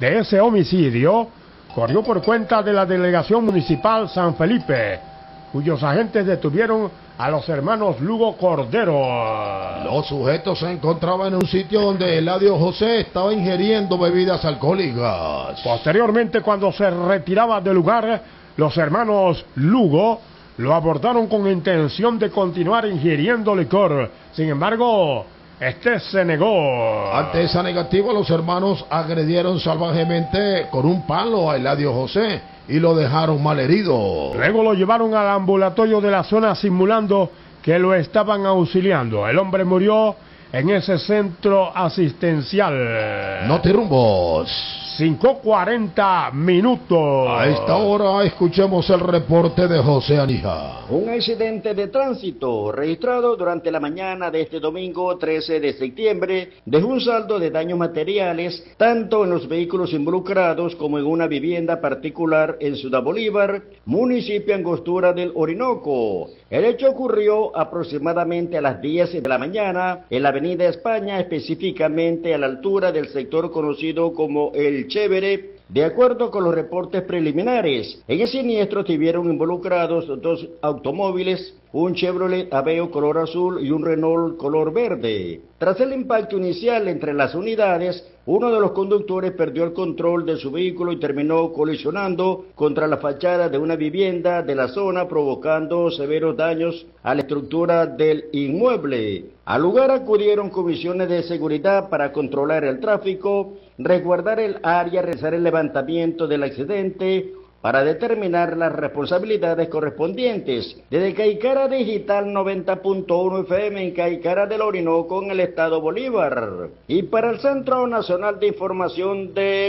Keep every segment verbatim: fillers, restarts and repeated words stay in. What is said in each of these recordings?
de ese homicidio corrió por cuenta de la Delegación Municipal San Felipe, cuyos agentes detuvieron a los hermanos Lugo Cordero. Los sujetos se encontraban en un sitio donde Eladio José estaba ingiriendo bebidas alcohólicas. Posteriormente, cuando se retiraba del lugar, los hermanos Lugo lo abordaron con intención de continuar ingiriendo licor. Sin embargo, este se negó. Ante esa negativa, los hermanos agredieron salvajemente con un palo a Eladio José y lo dejaron malherido. Luego lo llevaron al ambulatorio de la zona simulando que lo estaban auxiliando. El hombre murió en ese centro asistencial. Notirumbos. cinco cuarenta minutos. A esta hora escuchemos el reporte de José Anija. Un accidente de tránsito registrado durante la mañana de este domingo trece de septiembre dejó un saldo de daños materiales tanto en los vehículos involucrados como en una vivienda particular en Ciudad Bolívar, municipio Angostura del Orinoco. El hecho ocurrió aproximadamente a las diez de la mañana en la avenida España, específicamente a la altura del sector conocido como El Chévere. De acuerdo con los reportes preliminares, en el siniestro estuvieron involucrados dos automóviles, un Chevrolet Aveo color azul y un Renault color verde. Tras el impacto inicial entre las unidades, uno de los conductores perdió el control de su vehículo y terminó colisionando contra la fachada de una vivienda de la zona, provocando severos daños a la estructura del inmueble. Al lugar acudieron comisiones de seguridad para controlar el tráfico, resguardar el área, realizar el levantamiento del accidente para determinar las responsabilidades correspondientes. Desde Caicara Digital noventa punto uno F M en Caicara del Orinoco, en el estado Bolívar. Y para el Centro Nacional de Información de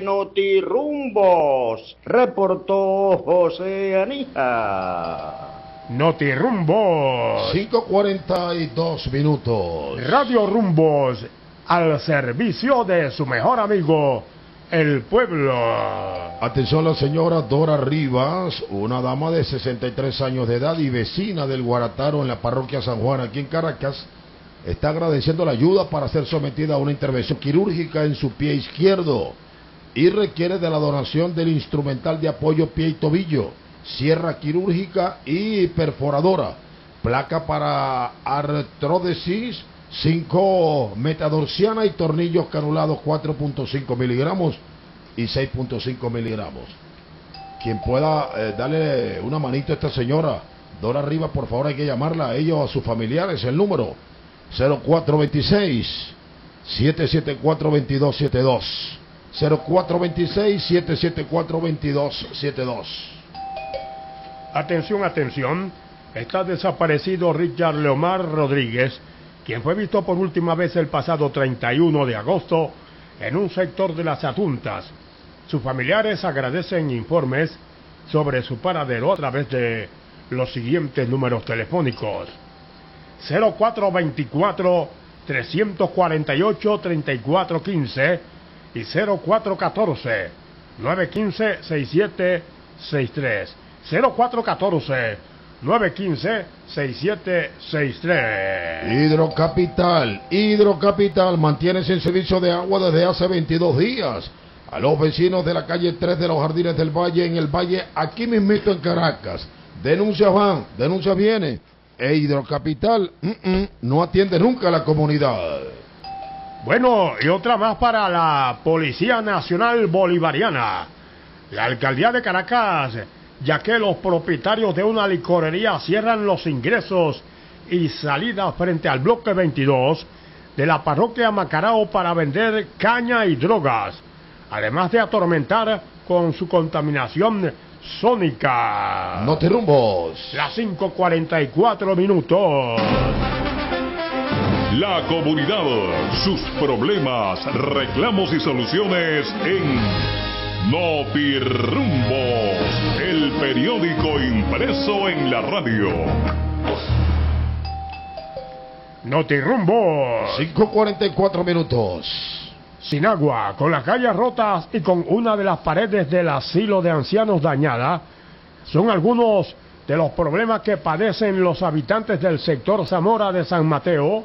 Notirumbos, reportó José Anija. Notirumbos. cinco cuarenta y dos minutos. Radio Rumbos, al servicio de su mejor amigo, el pueblo. Atención, la señora Dora Rivas, una dama de sesenta y tres años de edad y vecina del Guarataro en la parroquia San Juan, aquí en Caracas, está agradeciendo la ayuda para ser sometida a una intervención quirúrgica en su pie izquierdo y requiere de la donación del instrumental de apoyo pie y tobillo, sierra quirúrgica y perforadora, placa para artrodesis, cinco metadorsiana y tornillos canulados cuatro punto cinco miligramos y seis punto cinco miligramos. Quien pueda eh, darle una manito a esta señora Dora Rivas, por favor, hay que llamarla a ella o a sus familiares. El número cero cuatro veintiséis, siete siete cuatro, veintidós setenta y dos, cero cuatro veintiséis, siete siete cuatro, veintidós setenta y dos. Atención, atención, está desaparecido Richard Leomar Rodríguez, quien fue visto por última vez el pasado treinta y uno de agosto en un sector de Las Adjuntas. Sus familiares agradecen informes sobre su paradero a través de los siguientes números telefónicos: cero cuatro veinticuatro, trescientos cuarenta y ocho, treinta y cuatro quince y cero cuatro catorce, nueve quince, sesenta y siete sesenta y tres. cero cuatro catorce, nueve quince, sesenta y siete sesenta y tres. Hidrocapital, Hidrocapital mantiene sin servicio de agua desde hace veintidós días a los vecinos de la calle tres de los Jardines del Valle, en el Valle, aquí mismito en Caracas. Denuncias van, denuncias vienen, e Hidrocapital mm -mm, no atiende nunca a la comunidad. Bueno, y otra más para la Policía Nacional Bolivariana. La Alcaldía de Caracas, ya que los propietarios de una licorería cierran los ingresos y salidas frente al bloque veintidós de la parroquia Macarao para vender caña y drogas, además de atormentar con su contaminación sónica. Notirumbos. Las cinco cuarenta y cuatro minutos. La comunidad, sus problemas, reclamos y soluciones en Notirumbos, el periódico impreso en la radio. Notirumbos. cinco cuarenta y cuatro minutos. Sin agua, con las calles rotas y con una de las paredes del asilo de ancianos dañada, son algunos de los problemas que padecen los habitantes del sector Zamora de San Mateo,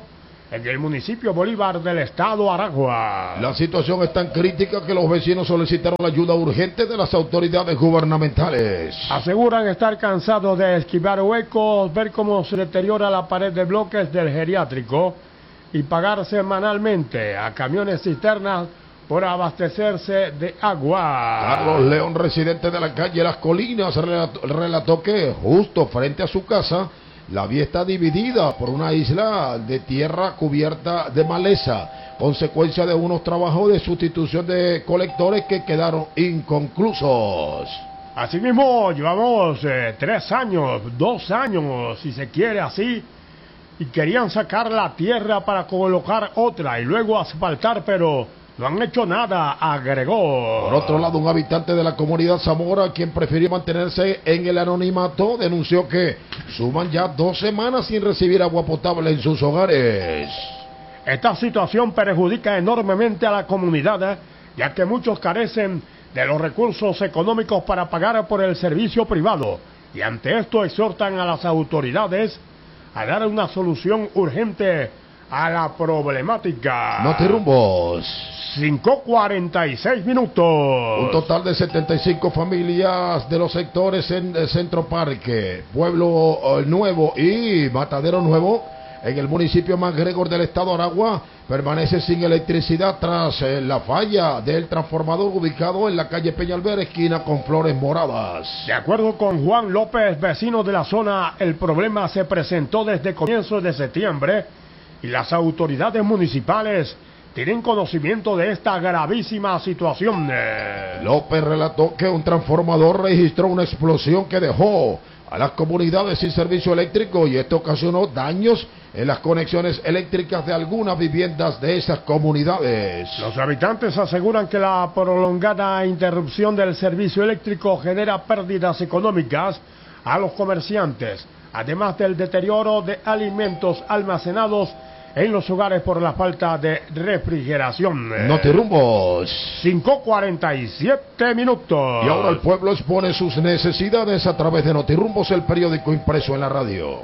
en el municipio Bolívar del estado Aragua. La situación es tan crítica que los vecinos solicitaron la ayuda urgente de las autoridades gubernamentales. Aseguran estar cansados de esquivar huecos, ver cómo se deteriora la pared de bloques del geriátrico y pagar semanalmente a camiones cisternas por abastecerse de agua. Carlos León, residente de la calle Las Colinas, relató, relató que justo frente a su casa la vía está dividida por una isla de tierra cubierta de maleza, consecuencia de unos trabajos de sustitución de colectores que quedaron inconclusos. Asimismo, llevamos eh, tres años, dos años, si se quiere así, y querían sacar la tierra para colocar otra y luego asfaltar, pero no han hecho nada, agregó. Por otro lado, un habitante de la comunidad Zamora, quien prefirió mantenerse en el anonimato, denunció que suman ya dos semanas sin recibir agua potable en sus hogares. Esta situación perjudica enormemente a la comunidad, ya que muchos carecen de los recursos económicos para pagar por el servicio privado, y ante esto exhortan a las autoridades a dar una solución urgente a la problemática. Notirumbos. cinco cuarenta y seis minutos. Un total de setenta y cinco familias de los sectores en el Centro Parque, Pueblo Nuevo y Matadero Nuevo, en el municipio MacGregor del estado Aragua, permanece sin electricidad tras eh, la falla del transformador ubicado en la calle Peñalver, esquina con Flores Moradas. De acuerdo con Juan López, vecino de la zona, el problema se presentó desde comienzos de septiembre y las autoridades municipales tienen conocimiento de esta gravísima situación. López relató que un transformador registró una explosión que dejó a las comunidades sin servicio eléctrico y esto ocasionó daños en las conexiones eléctricas de algunas viviendas de esas comunidades. Los habitantes aseguran que la prolongada interrupción del servicio eléctrico genera pérdidas económicas a los comerciantes, además del deterioro de alimentos almacenados en los hogares por la falta de refrigeración. Notirumbos. cinco cuarenta y siete minutos. Y ahora el pueblo expone sus necesidades a través de Notirumbos, el periódico impreso en la radio.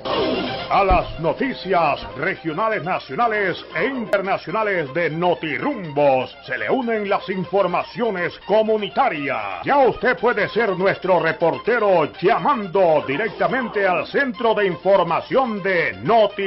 A las noticias regionales, nacionales e internacionales de Notirumbos se le unen las informaciones comunitarias. Ya usted puede ser nuestro reportero llamando directamente al centro de información de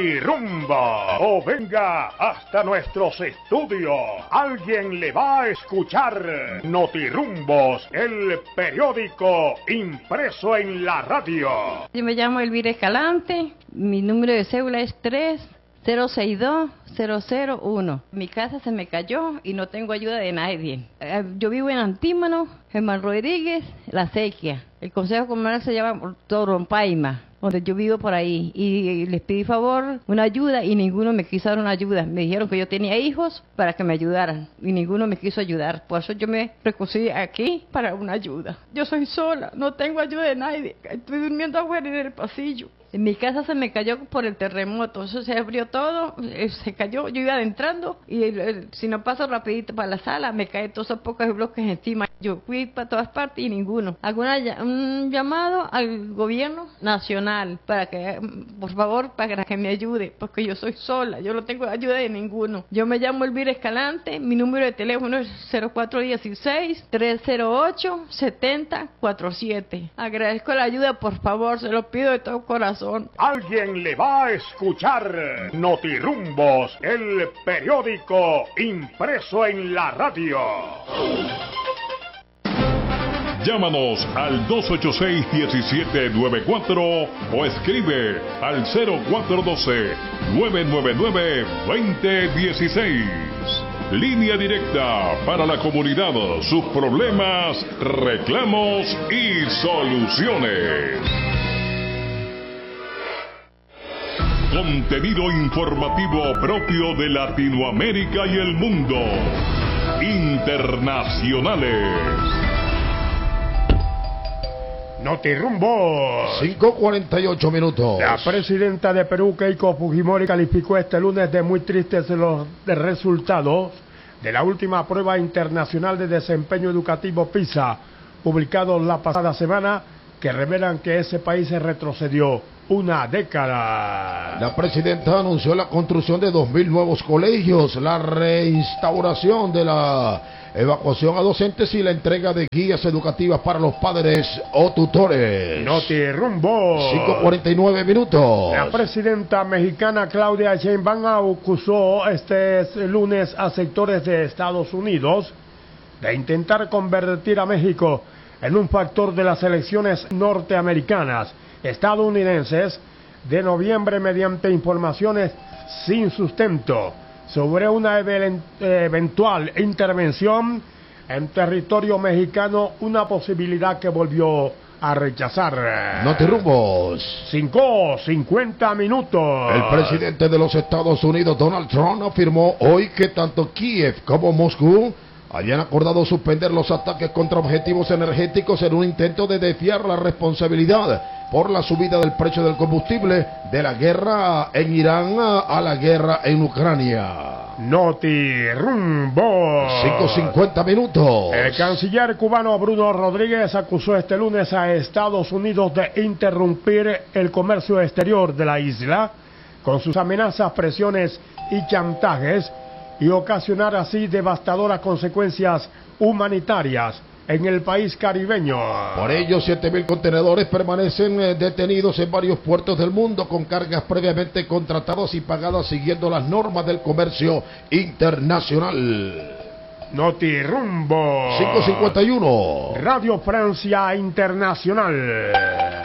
Notirumbos. O venga hasta nuestros estudios. Alguien le va a escuchar. Notirumbos, el periódico impreso en la radio. Yo me llamo Elvira Escalante. Mi número de cédula es tres cero seis dos cero cero uno. Mi casa se me cayó y no tengo ayuda de nadie. Yo vivo en Antímano, Germán Rodríguez, La Sequia. El Consejo Comunal se llama Torompaima, donde yo vivo por ahí, y les pedí favor, una ayuda, y ninguno me quiso dar una ayuda. Me dijeron que yo tenía hijos para que me ayudaran, y ninguno me quiso ayudar. Por eso yo me recurrí aquí para una ayuda. Yo soy sola, no tengo ayuda de nadie. Estoy durmiendo afuera en el pasillo. En mi casa se me cayó por el terremoto, eso se abrió todo, se cayó, yo iba adentrando y el, el, si no paso rapidito para la sala, me caen todos esos pocos bloques encima. Yo fui para todas partes y ninguno. Hago una, un llamado al gobierno nacional para que, por favor, para que me ayude, porque yo soy sola, yo no tengo ayuda de ninguno. Yo me llamo Elvira Escalante, mi número de teléfono es cero cuatro uno seis, tres cero ocho, siete cero cuatro siete. Agradezco la ayuda, por favor, se lo pido de todo corazón. Alguien le va a escuchar. Notirumbos, el periódico impreso en la radio. Llámanos al dos ocho seis, uno siete nueve cuatro o escribe al cero cuatro uno dos, nueve nueve nueve, dos cero uno seis. Línea directa para la comunidad, sus problemas, reclamos y soluciones. Contenido informativo propio de Latinoamérica y el mundo. Internacionales. Notirumbos. cinco cuarenta y ocho minutos. La presidenta de Perú, Keiko Fujimori, calificó este lunes de muy tristes los de resultados de la última prueba internacional de desempeño educativo PISA, publicado la pasada semana, que revelan que ese país se retrocedió una década. La presidenta anunció la construcción de dos mil nuevos colegios, la reinstauración de la evacuación a docentes y la entrega de guías educativas para los padres o tutores. Noti Rumbo. cinco cuarenta y nueve minutos. La presidenta mexicana Claudia Sheinbaum acusó este lunes a sectores de Estados Unidos de intentar convertir a México en un factor de las elecciones norteamericanas, estadounidenses, de noviembre mediante informaciones sin sustento sobre una eventual intervención en territorio mexicano, una posibilidad que volvió a rechazar. Notirumbos. cinco cincuenta minutos. El presidente de los Estados Unidos, Donald Trump, afirmó hoy que tanto Kiev como Moscú habían acordado suspender los ataques contra objetivos energéticos en un intento de desviar la responsabilidad por la subida del precio del combustible de la guerra en Irán a la guerra en Ucrania. Noti Rumbo. cinco cincuenta minutos. El canciller cubano Bruno Rodríguez acusó este lunes a Estados Unidos de interrumpir el comercio exterior de la isla con sus amenazas, presiones y chantajes, y ocasionar así devastadoras consecuencias humanitarias en el país caribeño. Por ello, siete mil contenedores permanecen eh, detenidos en varios puertos del mundo con cargas previamente contratadas y pagadas siguiendo las normas del comercio internacional. Noti Rumbo. cinco cincuenta y uno. Radio Francia Internacional.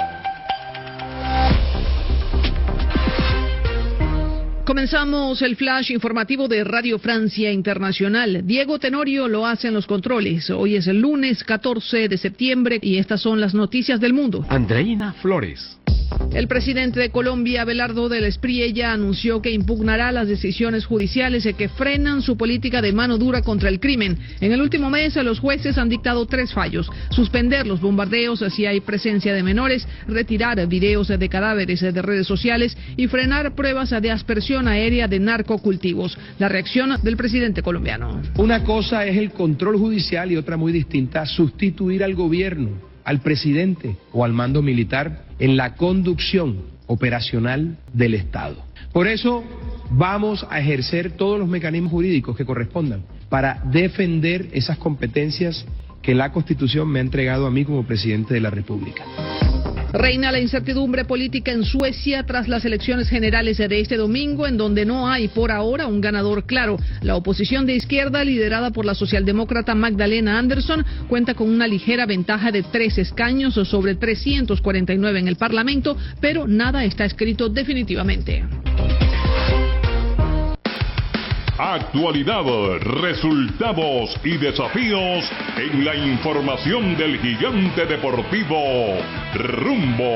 Comenzamos el flash informativo de Radio Francia Internacional. Diego Tenorio lo hace en los controles. Hoy es el lunes catorce de septiembre y estas son las noticias del mundo. Andreina Flores. El presidente de Colombia, Abelardo del Espriella, anunció que impugnará las decisiones judiciales que frenan su política de mano dura contra el crimen. En el último mes, los jueces han dictado tres fallos: suspender los bombardeos si hay presencia de menores, retirar videos de cadáveres de redes sociales y frenar pruebas de aspersión aérea de narcocultivos. La reacción del presidente colombiano. Una cosa es el control judicial y otra muy distinta, sustituir al gobierno, al presidente o al mando militar en la conducción operacional del Estado. Por eso vamos a ejercer todos los mecanismos jurídicos que correspondan para defender esas competencias que la Constitución me ha entregado a mí como presidente de la República. Reina la incertidumbre política en Suecia tras las elecciones generales de este domingo, en donde no hay por ahora un ganador claro. La oposición de izquierda, liderada por la socialdemócrata Magdalena Andersson, cuenta con una ligera ventaja de tres escaños sobre trescientos cuarenta y nueve en el Parlamento, pero nada está escrito definitivamente. Actualidad, resultados y desafíos en la información del gigante deportivo Rumbo.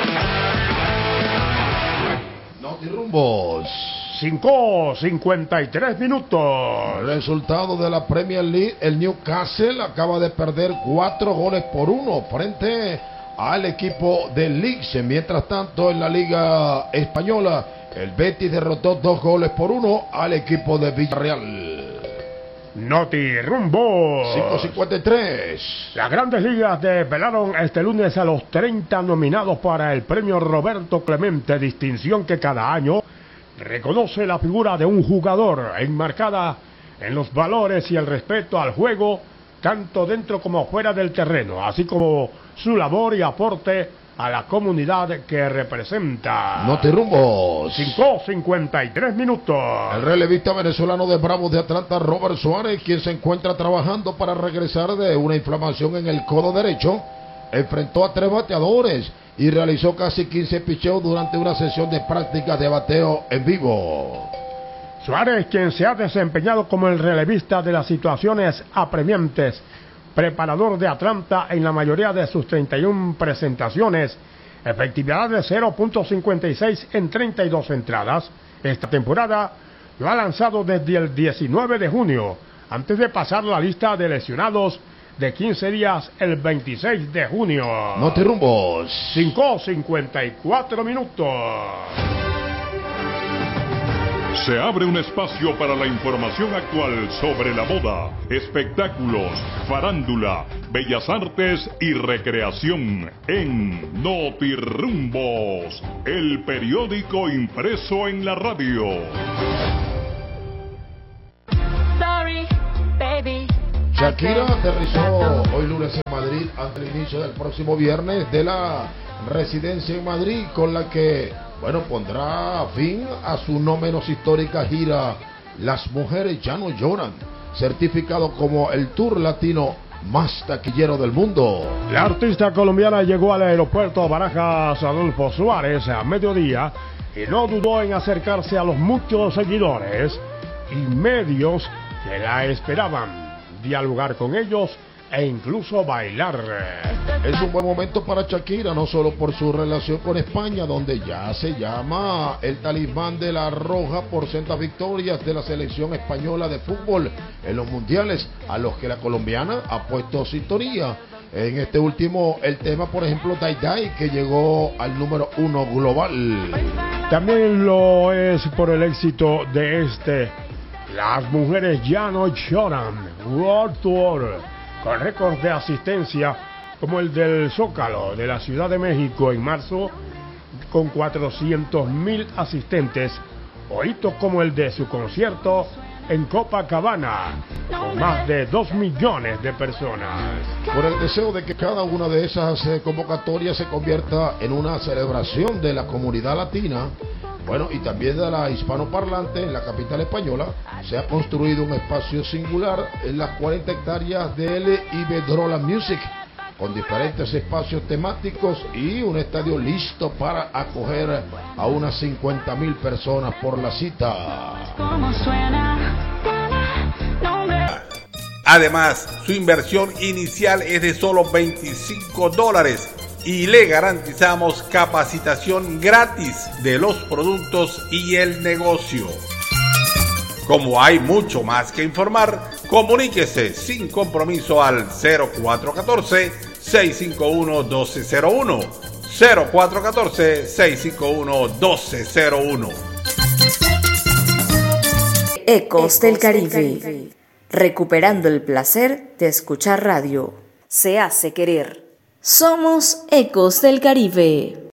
Notirumbos. cinco cincuenta y tres minutos. Resultado de la Premier League: el Newcastle acaba de perder cuatro goles por uno frente al equipo del Leeds. Mientras tanto, en la Liga Española, el Betis derrotó dos goles por uno al equipo de Villarreal. Noti Rumbo. cinco cincuenta y tres. Las Grandes Ligas desvelaron este lunes a los treinta nominados para el premio Roberto Clemente, distinción que cada año reconoce la figura de un jugador enmarcada en los valores y el respeto al juego, tanto dentro como fuera del terreno, así como su labor y aporte a la comunidad que representa. Notirumbos. cinco cincuenta y tres minutos. El relevista venezolano de Bravos de Atlanta, Robert Suárez, quien se encuentra trabajando para regresar de una inflamación en el codo derecho, enfrentó a tres bateadores y realizó casi quince picheos durante una sesión de prácticas de bateo en vivo. Suárez, quien se ha desempeñado como el relevista de las situaciones apremiantes, preparador de Atlanta en la mayoría de sus treinta y una presentaciones, efectividad de cero punto cincuenta y seis en treinta y dos entradas. Esta temporada lo ha lanzado desde el diecinueve de junio, antes de pasar la lista de lesionados de quince días el veintiséis de junio. Notirumbos. cinco cincuenta y cuatro minutos. Se abre un espacio para la información actual sobre la moda, espectáculos, farándula, bellas artes y recreación en Notirumbos, el periódico impreso en la radio. Sorry, baby. Shakira aterrizó hoy lunes en Madrid ante el inicio del próximo viernes de la residencia en Madrid, con la que, bueno, pondrá fin a su no menos histórica gira Las Mujeres Ya No Lloran, certificado como el tour latino más taquillero del mundo. La artista colombiana llegó al aeropuerto Barajas Adolfo Suárez a mediodía y no dudó en acercarse a los muchos seguidores y medios que la esperaban, dialogar con ellos e incluso bailar. Es un buen momento para Shakira, no solo por su relación con España, donde ya se llama el talismán de la roja por sendas victorias de la selección española de fútbol en los mundiales, a los que la colombiana ha puesto sintonía. En este último, el tema, por ejemplo, Dai Dai, que llegó al número uno global. También lo es por el éxito de este Las Mujeres Ya No Lloran World Tour, con récords de asistencia como el del Zócalo de la Ciudad de México en marzo, con cuatrocientos mil asistentes, o hitos como el de su concierto en Copacabana, con más de dos millones de personas. Por el deseo de que cada una de esas eh, convocatorias se convierta en una celebración de la comunidad latina, bueno, y también de la hispanoparlante en la capital española, se ha construido un espacio singular en las cuarenta hectáreas del Iberdrola Music, con diferentes espacios temáticos y un estadio listo para acoger a unas cincuenta mil personas por la cita. Además, su inversión inicial es de solo veinticinco dólares y le garantizamos capacitación gratis de los productos y el negocio. Como hay mucho más que informar, comuníquese sin compromiso al cero cuatro uno cuatro, seis cinco uno, dos cero cero uno, cero cuatro uno cuatro, seis cinco uno, dos cero cero uno. Ecos del Caribe, recuperando el placer de escuchar radio. Se hace querer. Somos Ecos del Caribe.